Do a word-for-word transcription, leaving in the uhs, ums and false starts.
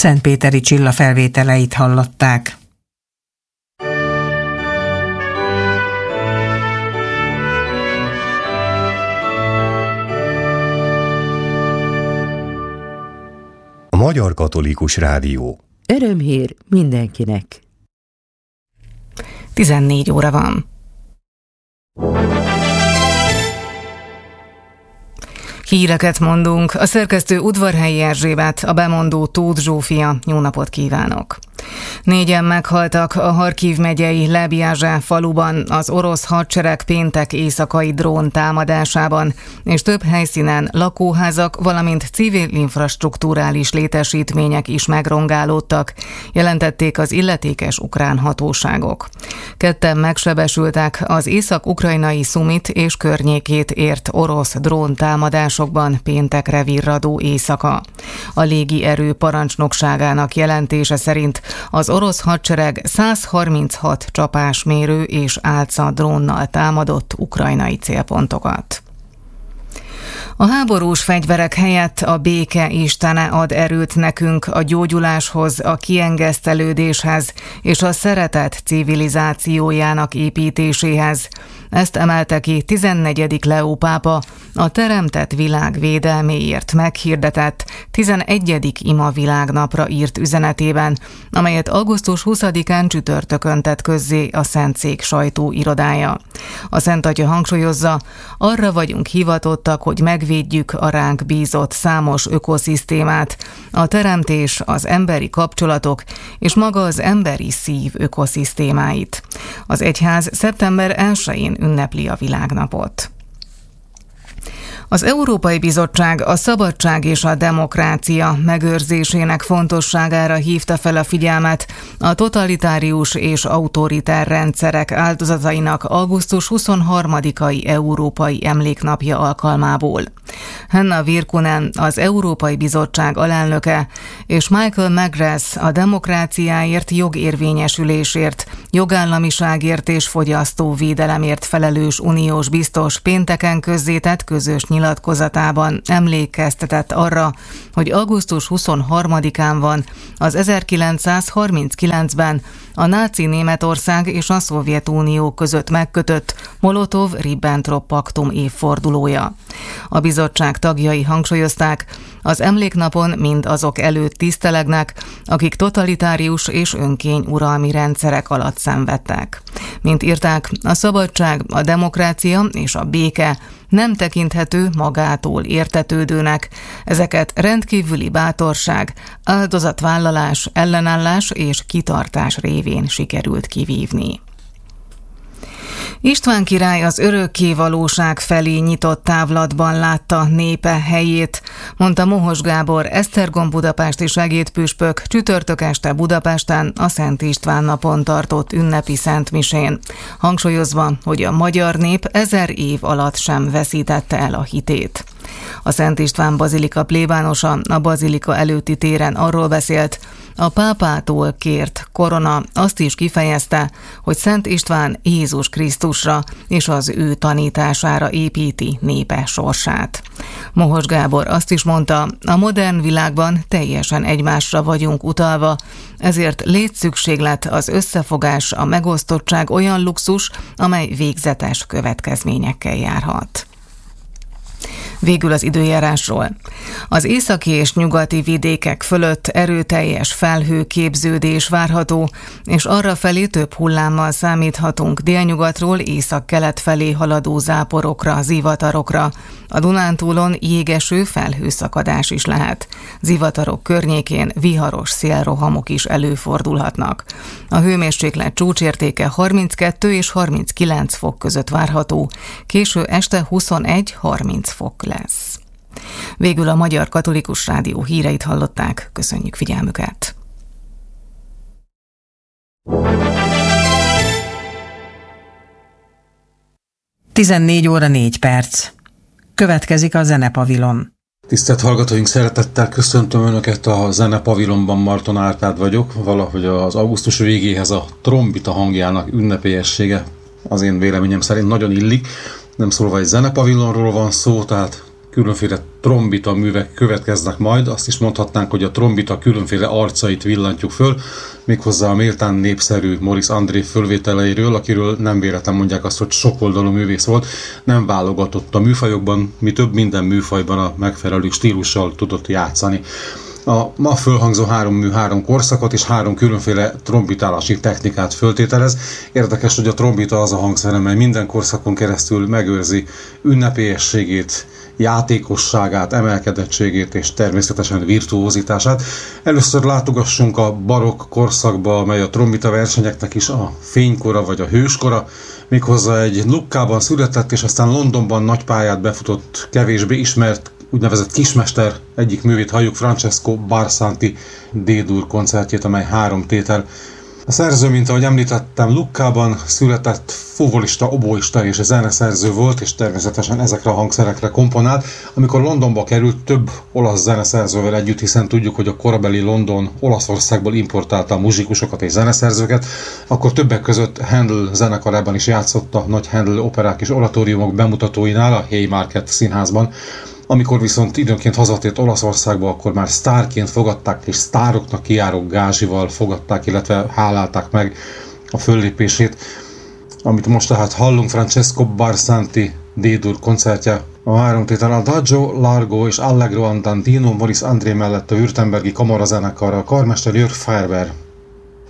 Szentpéteri Csilla felvételeit hallották. A Magyar Katolikus Rádió. Örömhír mindenkinek. tizennégy óra van. Híreket mondunk. A szerkesztő Udvarhelyi Erzsébet, a bemondó Tóth Zsófia. Jó napot kívánok! Négyen meghaltak a Harkiv megyei Lebjazse faluban az orosz hadsereg péntek éjszakai drón támadásában, és több helyszínen lakóházak, valamint civil infrastrukturális létesítmények is megrongálódtak, jelentették az illetékes ukrán hatóságok. Ketten megsebesültek az észak-ukrajnai Szumit és környékét ért orosz drón támadásokban péntekre virradó éjszaka. A légi erő parancsnokságának jelentése szerint az orosz hadsereg száz harminchat csapásmérő és álca drónnal támadott ukrajnai célpontokat. A háborús fegyverek helyett a béke istene ad erőt nekünk a gyógyuláshoz, a kiengesztelődéshez és a szeretet civilizációjának építéséhez. Ezt emelte ki tizennegyedik Leó pápa a teremtett világ védelméért meghirdetett tizenegyedik ima világnapra írt üzenetében, amelyet augusztus huszadikán csütörtökön tett közzé a Szentszék sajtóirodája. A Szent Atya hangsúlyozza, arra vagyunk hivatottak, hogy megvédjük a ránk bízott számos ökoszisztémát, a teremtés, az emberi kapcsolatok és maga az emberi szív ökoszisztémáit. Az egyház szeptember elsején ünnepli a világnapot. Az Európai Bizottság a szabadság és a demokrácia megőrzésének fontosságára hívta fel a figyelmet a totalitárius és autoritár rendszerek áldozatainak augusztus huszonharmadikai Európai Emléknapja alkalmából. Hanna Virkkunen, az Európai Bizottság alelnöke, és Michael McGrath, a demokráciáért, jogérvényesülésért, jogállamiságért és fogyasztóvédelemért felelős uniós biztos pénteken közzétett közös nyilatkozatában emlékeztetett arra, hogy augusztus huszonharmadikán van az ezerkilencszázharminckilencben a náci Németország és a Szovjetunió között megkötött Molotov-Ribbentrop paktum évfordulója. A bizottság tagjai hangsúlyozták, az emléknapon mind azok előtt tisztelegnek, akik totalitárius és önkényuralmi rendszerek alatt szenvedtek. Mint írták, a szabadság, a demokrácia és a béke nem tekinthető magától értetődőnek. Ezeket rendkívüli bátorság, áldozatvállalás, ellenállás és kitartás révén sikerült kivívni. István király az örökké valóság felé nyitott távlatban látta népe helyét, mondta Mohos Gábor, Esztergom budapesti segédpüspök csütörtök este Budapesten a Szent István napon tartott ünnepi szentmisén, hangsúlyozva, hogy a magyar nép ezer év alatt sem veszítette el a hitét. A Szent István bazilika plébánosa a bazilika előtti téren arról beszélt, a pápától kért korona azt is kifejezte, hogy Szent István Jézus Krisztusra és az ő tanítására építi népe sorsát. Mohos Gábor azt is mondta, a modern világban teljesen egymásra vagyunk utalva, ezért létszükséglet az összefogás, a megosztottság olyan luxus, amely végzetes következményekkel járhat. Végül az időjárásról. Az északi és nyugati vidékek fölött erőteljes felhőképződés várható, és arrafelé több hullámmal számíthatunk délnyugatról északkelet felé haladó záporokra, zivatarokra. A Dunántúlon jégeső felhőszakadás is lehet. Zivatarok környékén viharos szélrohamok is előfordulhatnak. A hőmérséklet csúcsértéke harminckettő és harminckilenc fok között várható, késő este huszonegy-harminc fok lesz. Végül a Magyar Katolikus Rádió híreit hallották. Köszönjük figyelmüket! tizennégy óra négy perc. Következik a Zenepavilon. Tisztelt hallgatóink, szeretettel köszöntöm Önöket a Zenepavilonban. Marton Árpád vagyok. Valahogy az augusztus végéhez a trombita hangjának ünnepélyessége az én véleményem szerint nagyon illik. Nem szólva egy zenepavilonról van szó, tehát különféle trombita művek következnek majd, azt is mondhatnánk, hogy a trombita különféle arcait villantjuk föl, méghozzá a méltán népszerű Maurice André fölvételeiről, akiről nem véletlen mondják azt, hogy sokoldalú művész volt, nem válogatott a műfajokban, mi több minden műfajban a megfelelő stílussal tudott játszani. A ma fölhangzó három mű három korszakot és három különféle trombitálási technikát föltételez. Érdekes, hogy a trombita az a hangszer, amely minden korszakon keresztül megőrzi ünnepélyességét, játékosságát, emelkedettségét és természetesen virtuózitását. Először látogassunk a barokk korszakba, amely a trombita versenyeknek is a fénykora vagy a hőskora, méghozzá egy Luccában született és aztán Londonban nagy pályát befutott, kevésbé ismert úgynevezett kismester egyik művét halljuk, Francesco Barsanti D-dur koncertjét, amely három tétel. A szerző, mint ahogy említettem, Luccában született, fuvolista, oboista és zeneszerző volt, és természetesen ezekre a hangszerekre komponált. Amikor Londonba került, több olasz zeneszerzővel együtt, hiszen tudjuk, hogy a korabeli London Olaszországból importálta a muzsikusokat és zeneszerzőket, akkor többek között Handel zenekarában is játszott a nagy Handel operák és oratóriumok bemutatóinál a Haymarket színházban. Amikor viszont időnként hazatért Olaszországba, akkor már sztárként fogadták, és sztároknak kijáró gázsival fogadták, illetve hálálták meg a föllépését. Amit most tehát hallunk, Francesco Barsanti D-dur koncertje. A három tétel Adagio, Largo és Allegro andantino Maurice André mellett a württembergi kamarazenekarral, karmester Jörg Ferber